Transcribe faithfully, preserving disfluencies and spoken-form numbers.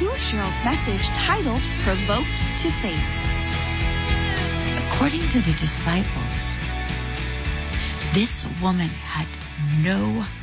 to Cheryl's message titled Provoked to Faith. According to the disciples, this woman had no